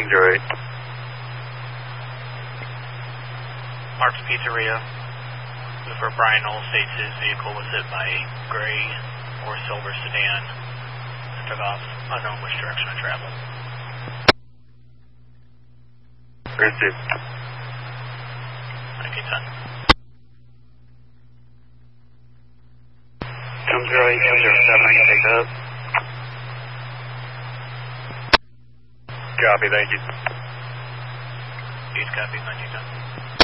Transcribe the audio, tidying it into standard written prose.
1008. Mark's Pizzeria. For Brian Knoll states his vehicle was hit by a gray or silver sedan and took off unknown which direction of travel. Received. 1910. 1008, 1007, I can take that. Copy, thank you. East copy, 1910.